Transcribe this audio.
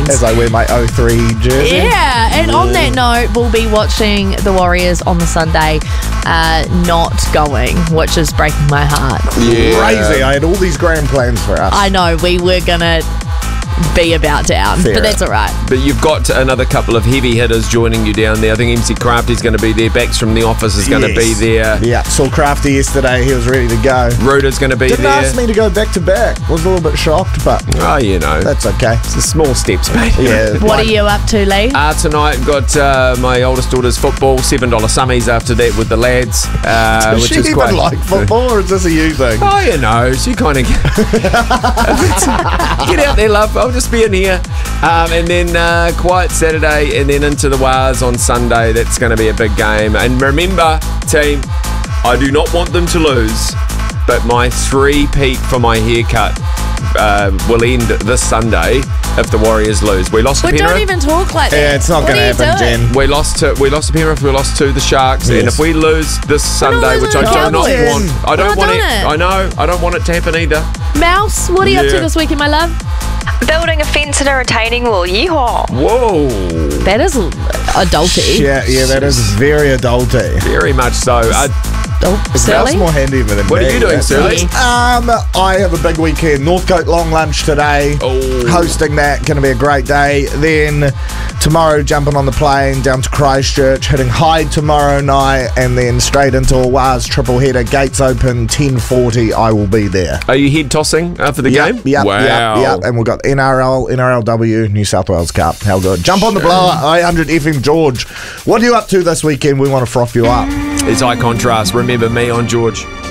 As I wear my 03 jersey. Yeah, and on that note, we'll be watching the Warriors on the Sunday, not going, which is breaking my heart. Yeah. Crazy. I had all these grand plans for us. I know, we were going to be about down, Fair. but that's all right. But you've got another couple of heavy hitters joining you down there. I think MC Crafty's going to be there. Bex from the office is going to be there. Yeah, saw Crafty yesterday. He was ready to go. Ruda's going to be Didn't there. ask me to go back to back. Was a little bit shocked, but Oh, you know. that's okay. It's the small steps, mate. Yeah. What are you up to, Lee? Tonight, got my oldest daughter's football, $7 summies after that with the lads. Does which she is even quite like football, or is this a you thing? Oh, you know, she kind of get out there, love. I'll just be in here. And then quiet Saturday, and then into the Wars on Sunday. That's going to be a big game. And remember, team, I do not want them to lose, but my 3-peat for my haircut will end this Sunday if the Warriors lose. We lost to But don't Penrith. even talk like that. Yeah, it's not What going to are you happen, doing? Jen. We lost to Penrith. We lost to the Sharks, and Yes. if we lose this Sunday, losing which to I the do not Cowboys. want, I We're don't not want doing it. it. I know. I don't want it to happen either. Mouse, what are you up to Yeah. this weekend, my love? Building a fence and a retaining wall. Yeehaw. Whoa, That is adulty. Yeah, that is very adulty. very much so. Oh, That's silly. more handy than What me. are you doing, That's Surly? nice. I have a big weekend. Northcote long lunch today. Oh. Hosting that. Going to be a great day. Then tomorrow, jumping on the plane down to Christchurch, hitting Hyde tomorrow night, and then straight into a Wars triple header. Gates open 10:40. I will be there. Are you head tossing after the game? Yep, Wow. yep. And we've got NRL, NRLW, New South Wales Cup. How good. Jump on the blower, 800 FM George. What are you up to this weekend? We want to froth you up. It's high contrast. Remember me on George.